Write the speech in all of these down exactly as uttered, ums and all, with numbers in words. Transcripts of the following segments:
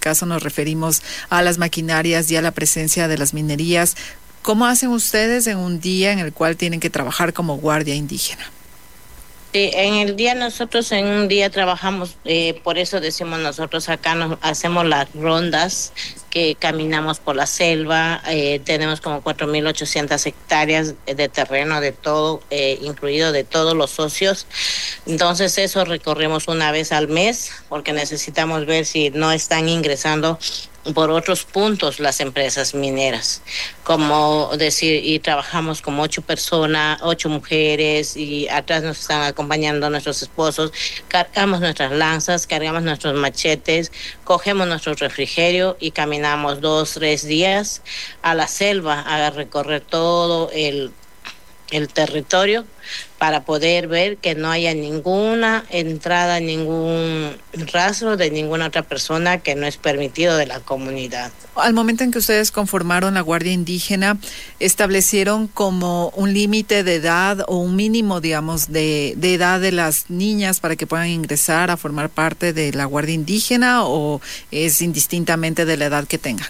caso nos referimos a las maquinarias y a la presencia de las minerías. ¿Cómo hacen ustedes en un día en el cual tienen que trabajar como guardia indígena? Sí, en el día nosotros en un día trabajamos, eh, por eso decimos nosotros acá nos hacemos las rondas, que caminamos por la selva, eh, tenemos como cuatro mil ochocientas hectáreas de terreno de todo, eh, incluido de todos los socios. Entonces eso recorremos una vez al mes porque necesitamos ver si no están ingresando por otros puntos las empresas mineras, como decir, y trabajamos como ocho personas, ocho mujeres, y atrás nos están acompañando nuestros esposos, cargamos nuestras lanzas, cargamos nuestros machetes, cogemos nuestro refrigerio y caminamos dos, tres días a la selva a recorrer todo el el territorio para poder ver que no haya ninguna entrada, ningún rastro de ninguna otra persona que no es permitido de la comunidad. Al momento en que ustedes conformaron la Guardia Indígena, ¿establecieron como un límite de edad o un mínimo, digamos, de, de edad de las niñas para que puedan ingresar a formar parte de la Guardia Indígena, o es indistintamente de la edad que tengan?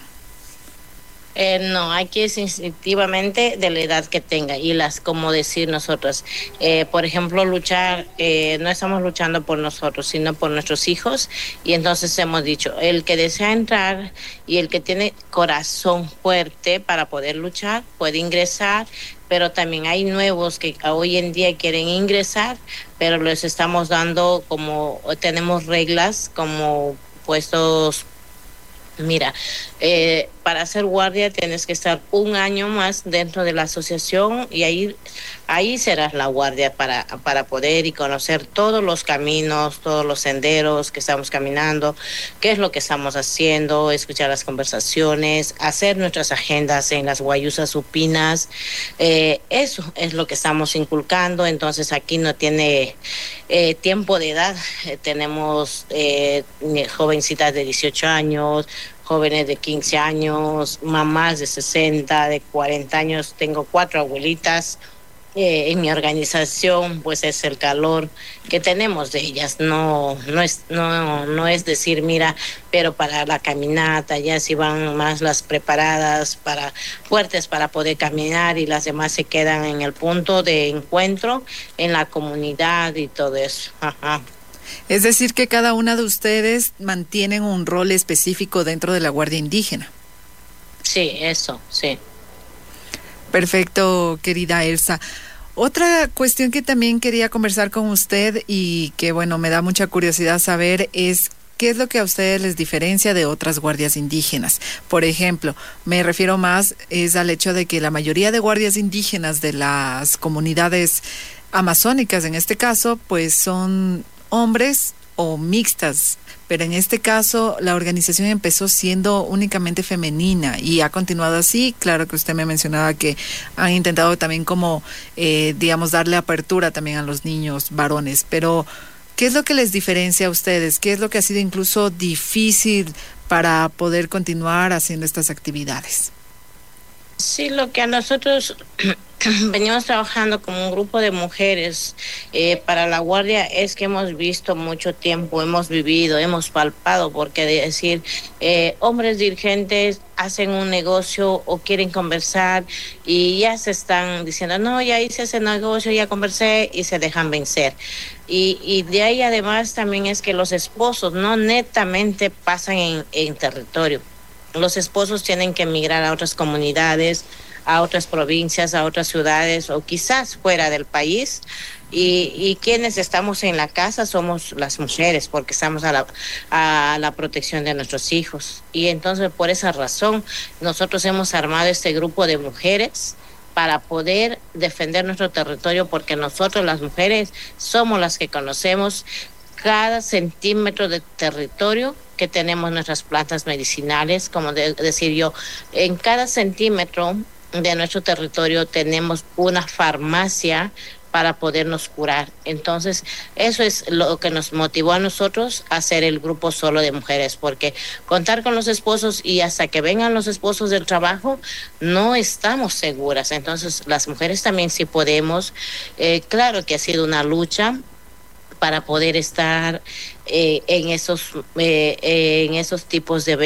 Eh, no, aquí es instintivamente de la edad que tenga, y las, como decir nosotros, eh, por ejemplo, luchar, eh, no estamos luchando por nosotros, sino por nuestros hijos, y entonces hemos dicho, el que desea entrar y el que tiene corazón fuerte para poder luchar puede ingresar, pero también hay nuevos que hoy en día quieren ingresar, pero les estamos dando como, tenemos reglas como puestos. Mira, eh, para ser guardia tienes que estar un año más dentro de la asociación, y ahí, ahí serás la guardia para, para poder y conocer todos los caminos, todos los senderos que estamos caminando, qué es lo que estamos haciendo, escuchar las conversaciones, hacer nuestras agendas en las guayusas supinas. Eh, eso es lo que estamos inculcando. Entonces aquí no tiene eh, tiempo de edad. Eh, tenemos eh, jovencitas de dieciocho años, jóvenes de quince años, mamás de sesenta, de cuarenta años. Tengo cuatro abuelitas. Eh, en mi organización, pues es el calor que tenemos de ellas. No, no es, no, no es decir, mira, pero para la caminata ya si van más las preparadas, para fuertes para poder caminar, y las demás se quedan en el punto de encuentro en la comunidad y todo eso. Ajá. Es decir, que cada una de ustedes mantienen un rol específico dentro de la Guardia Indígena. Sí, eso, sí. Perfecto, querida Elsa. Otra cuestión que también quería conversar con usted y que, bueno, me da mucha curiosidad saber es qué es lo que a ustedes les diferencia de otras guardias indígenas. Por ejemplo, me refiero más es al hecho de que la mayoría de guardias indígenas de las comunidades amazónicas, en este caso, pues son hombres o mixtas, pero en este caso la organización empezó siendo únicamente femenina y ha continuado así. Claro que usted me mencionaba que han intentado también como, eh, digamos, darle apertura también a los niños varones, pero ¿qué es lo que les diferencia a ustedes? ¿Qué es lo que ha sido incluso difícil para poder continuar haciendo estas actividades? Sí, lo que a nosotros venimos trabajando como un grupo de mujeres eh, para la guardia es que hemos visto mucho tiempo, hemos vivido, hemos palpado, porque de decir, eh, hombres dirigentes hacen un negocio o quieren conversar y ya se están diciendo, no, ya hice ese negocio, ya conversé, y se dejan vencer. Y, y de ahí además también es que los esposos no netamente pasan en, en territorio. Los esposos tienen que emigrar a otras comunidades, a otras provincias, a otras ciudades, o quizás fuera del país. Y, y quienes estamos en la casa somos las mujeres, porque estamos a la, a la protección de nuestros hijos. Y entonces por esa razón nosotros hemos armado este grupo de mujeres para poder defender nuestro territorio, porque nosotros las mujeres somos las que conocemos cada centímetro de territorio que tenemos, nuestras plantas medicinales, como de, decir yo, en cada centímetro de nuestro territorio tenemos una farmacia para podernos curar. Entonces, eso es lo que nos motivó a nosotros a hacer el grupo solo de mujeres, porque contar con los esposos y hasta que vengan los esposos del trabajo, no estamos seguras. Entonces, las mujeres también sí podemos. Eh, claro que ha sido una lucha para poder estar eh, en esos eh, en esos tipos de